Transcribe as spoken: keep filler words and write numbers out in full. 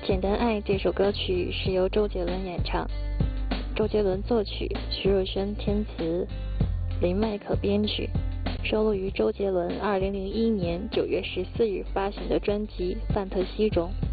简单爱这首歌曲是由周杰伦演唱，周杰伦作曲，徐若瑄填词，林迈可编曲，收录于周杰伦二零零一年九月十四日发行的专辑《范特西》中。